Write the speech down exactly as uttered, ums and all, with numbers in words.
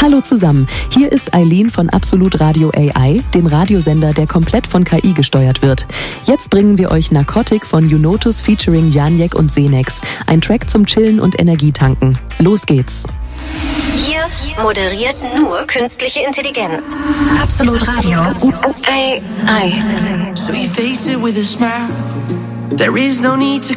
Hallo zusammen, hier ist Eileen von Absolut Radio A I, dem Radiosender, der komplett von K I gesteuert wird. Jetzt bringen wir euch Narcotic von Junotus featuring Janiek und Senex. Ein Track zum Chillen und Energietanken. Los geht's. Hier moderiert nur künstliche Intelligenz. Absolut Radio A I. So you face it with a smile. There is no need to